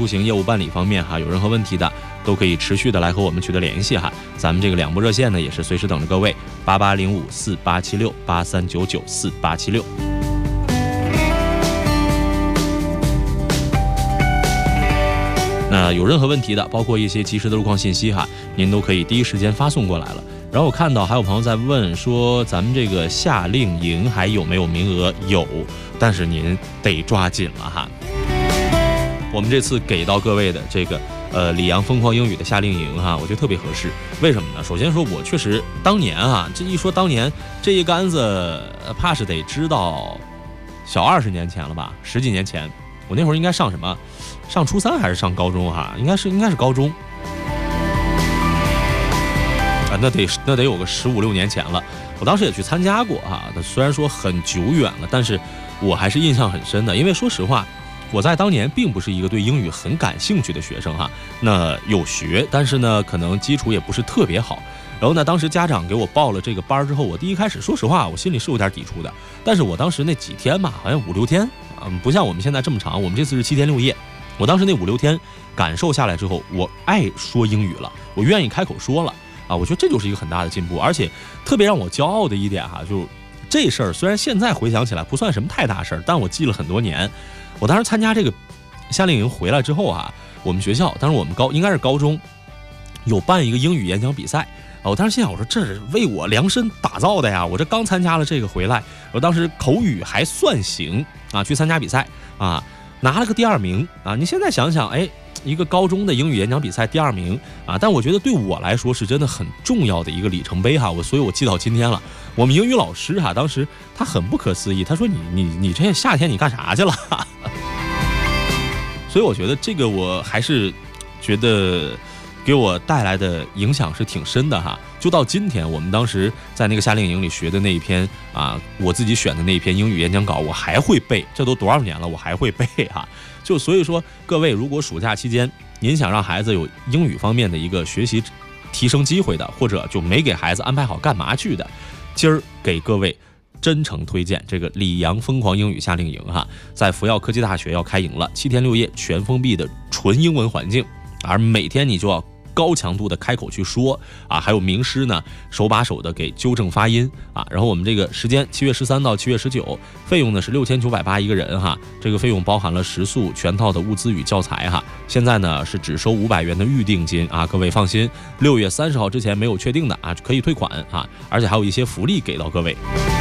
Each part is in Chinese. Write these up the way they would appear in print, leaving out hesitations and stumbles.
出行业务办理方面哈，有任何问题的都可以持续的来和我们取得联系哈。咱们这个2部热线呢也是随时等着各位，8805487683994876。那有任何问题的，包括一些及时的路况信息哈，您都可以第一时间发送过来了。然后我看到还有朋友在问说，咱们这个夏令营还有没有名额？有，但是您得抓紧了哈。我们这次给到各位的这个里昂疯狂英语的夏令营哈，我觉得特别合适。为什么呢？首先说，我确实当年哈，这一说当年这一竿子，怕是得知道小20年前了吧，10几年前。我那会儿应该上什么？上初3还是上高中哈？应该是高中。那得有个15、16年前了。我当时也去参加过哈，虽然说很久远了，但是我还是印象很深的。因为说实话，我在当年并不是一个对英语很感兴趣的学生哈。那有学，但是呢，可能基础也不是特别好。然后呢，当时家长给我报了这个班之后，我第一开始说实话，我心里是有点抵触的。但是我当时那几天吧，好像5、6天，不像我们现在这么长。我们这次是7天6夜。我当时那5、6天感受下来之后，我爱说英语了，我愿意开口说了。我觉得这就是一个很大的进步，而且特别让我骄傲的一点哈，就这事儿虽然现在回想起来不算什么太大事儿，但我记了很多年。我当时参加这个夏令营回来之后啊，我们学校当时我们应该是高中有办一个英语演讲比赛我当时心想，我说这是为我量身打造的呀，我这刚参加了这个回来，我当时口语还算行啊，去参加比赛啊，拿了个第2名啊。你现在想想，一个高中的英语演讲比赛第2名啊，但我觉得对我来说是真的很重要的一个里程碑哈，所以我记到今天了。我们英语老师哈，当时他很不可思议，他说你这夏天你干啥去了？所以我觉得这个我还是觉得给我带来的影响是挺深的哈。就到今天，我们当时在那个夏令营里学的那一篇啊，我自己选的那一篇英语演讲稿，我还会背，这都多少年了，我还会背哈。就所以说，各位如果暑假期间您想让孩子有英语方面的一个学习提升机会的，或者就没给孩子安排好干嘛去的，今儿给各位真诚推荐这个里昂疯狂英语夏令营哈，在福耀科技大学要开营了，7天6夜全封闭的纯英文环境，而每天你就要高强度的开口去说啊，还有名师呢手把手的给纠正发音啊。然后我们这个时间7月13到7月19，费用呢是6980一个人哈，这个费用包含了食宿全套的物资与教材哈。现在呢是只收500元的预定金啊，各位放心，6月30号之前没有确定的啊可以退款啊，而且还有一些福利给到各位。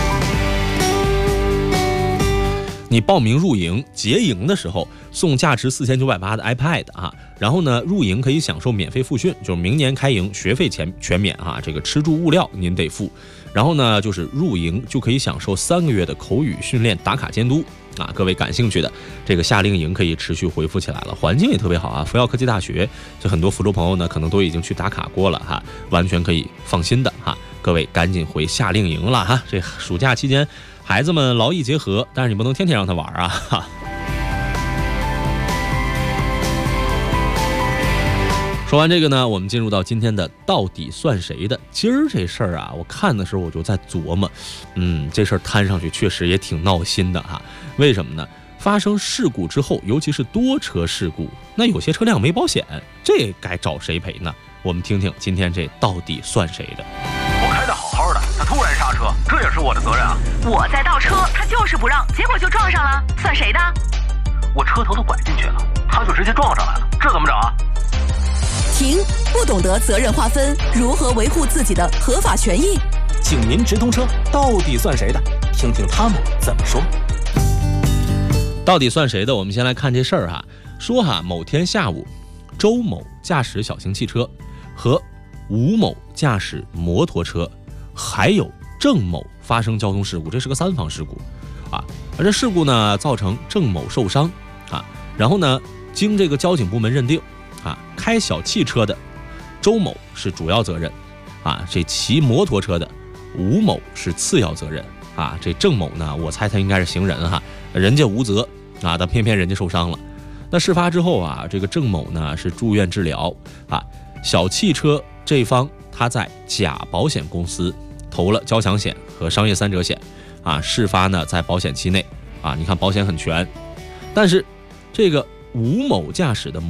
你报名入营结营的时候送价值4980的 iPad 啊，然后呢入营可以享受免费复训，就是明年开营学费全免啊，这个吃住物料您得付，然后呢就是入营就可以享受3个月的口语训练打卡监督啊。各位感兴趣的这个夏令营可以持续回复起来了，环境也特别好啊，福耀科技大学，这很多福州朋友呢可能都已经去打卡过了哈，完全可以放心的哈。各位赶紧回夏令营了哈，这暑假期间孩子们劳逸结合，但是你不能天天让他玩啊。说完这个呢，我们进入到今天的到底算谁的。今儿这事儿啊，我看的时候我就在琢磨，这事儿摊上去确实也挺闹心的哈。为什么呢？发生事故之后，尤其是多车事故，那有些车辆没保险，这该找谁赔呢？我们听听今天这到底算谁的。 我开得好好的，他突然刹车，这也是我的责任啊！ 我在倒车，他就是不让，结果就撞上了，算谁的？ 我车头都拐进去了，他就直接撞上来了，这怎么整啊？ 停！不懂得责任划分，如何维护自己的合法权益？ 请您直通车，到底算谁的？听听他们怎么说。 到底算谁的？我们先来看这事儿哈。说哈，某天下午，周某驾驶小型汽车和吴某驾驶摩托车，还有郑某发生交通事故，这是个3方事故啊。而这事故呢，造成郑某受伤啊。然后呢，经这个交警部门认定啊，开小汽车的周某是主要责任啊，这骑摩托车的吴某是次要责任啊。这郑某呢，我猜他应该是行人哈，人家无责啊，但偏偏人家受伤了。那事发之后啊，这个郑某呢是住院治疗啊。小汽车这方他在甲保险公司投了交强险和商业3者险啊。事发呢在保险期内啊，你看保险很全，但是这个吴某驾驶的